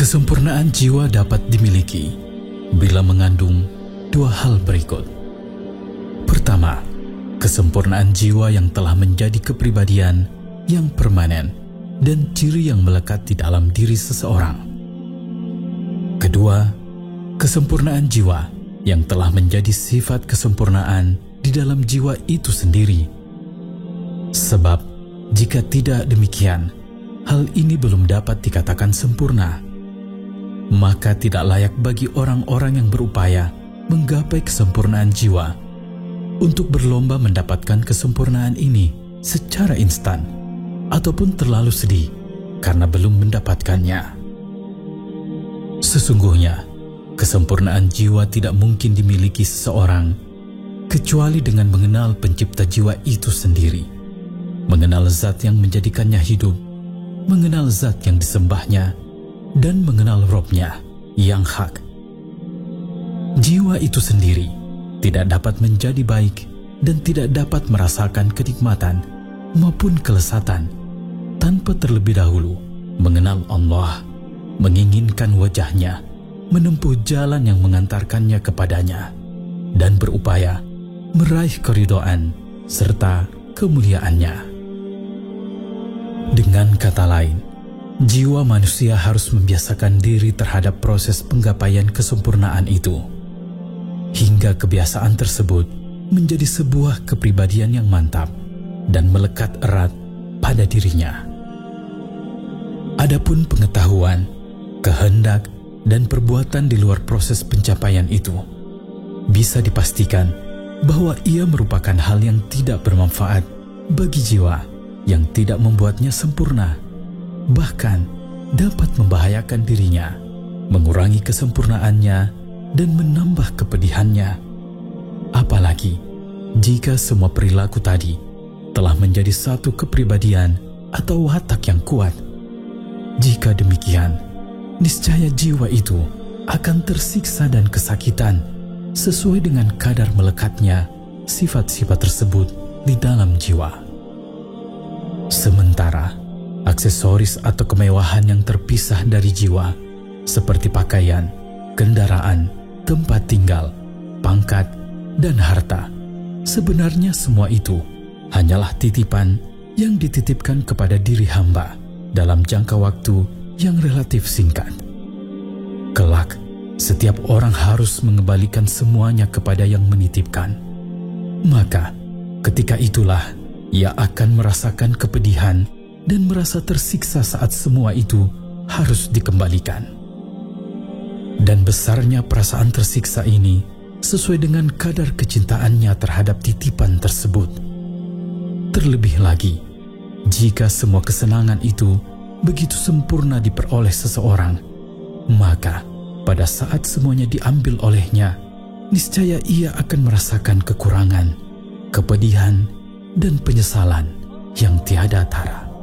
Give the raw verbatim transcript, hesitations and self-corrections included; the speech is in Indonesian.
Kesempurnaan jiwa dapat dimiliki bila mengandung dua hal berikut. Pertama, kesempurnaan jiwa yang telah menjadi kepribadian yang permanen dan ciri yang melekat di dalam diri seseorang. Kedua, kesempurnaan jiwa yang telah menjadi sifat kesempurnaan di dalam jiwa itu sendiri. Sebab, jika tidak demikian, hal ini belum dapat dikatakan sempurna. Maka tidak layak bagi orang-orang yang berupaya menggapai kesempurnaan jiwa untuk berlomba mendapatkan kesempurnaan ini secara instan ataupun terlalu sedih karena belum mendapatkannya. Sesungguhnya, kesempurnaan jiwa tidak mungkin dimiliki seseorang kecuali dengan mengenal pencipta jiwa itu sendiri, mengenal zat yang menjadikannya hidup, mengenal zat yang disembahnya, dan mengenal Robnya yang hak. Jiwa itu sendiri tidak dapat menjadi baik dan tidak dapat merasakan kenikmatan maupun kelesatan tanpa terlebih dahulu mengenal Allah, menginginkan wajahnya, menempuh jalan yang mengantarkannya kepadanya, dan berupaya meraih keridhaan serta kemuliaannya. Dengan kata lain, jiwa manusia harus membiasakan diri terhadap proses penggapaian kesempurnaan itu, hingga kebiasaan tersebut menjadi sebuah kepribadian yang mantap dan melekat erat pada dirinya. Adapun pengetahuan, kehendak, dan perbuatan di luar proses pencapaian itu, bisa dipastikan bahwa ia merupakan hal yang tidak bermanfaat bagi jiwa yang tidak membuatnya sempurna, bahkan dapat membahayakan dirinya, mengurangi kesempurnaannya, dan menambah kepedihannya. Apalagi jika semua perilaku tadi telah menjadi satu kepribadian atau watak yang kuat. Jika demikian, niscaya jiwa itu akan tersiksa dan kesakitan sesuai dengan kadar melekatnya sifat-sifat tersebut di dalam jiwa. Sementara aksesoris atau kemewahan yang terpisah dari jiwa, seperti pakaian, kendaraan, tempat tinggal, pangkat, dan harta, sebenarnya semua itu hanyalah titipan yang dititipkan kepada diri hamba dalam jangka waktu yang relatif singkat. Kelak, setiap orang harus mengembalikan semuanya kepada yang menitipkan. Maka, ketika itulah ia akan merasakan kepedihan dan merasa tersiksa saat semua itu harus dikembalikan. Dan besarnya perasaan tersiksa ini sesuai dengan kadar kecintaannya terhadap titipan tersebut. Terlebih lagi, jika semua kesenangan itu begitu sempurna diperoleh seseorang, maka pada saat semuanya diambil olehnya, niscaya ia akan merasakan kekurangan, kepedihan, dan penyesalan yang tiada tara.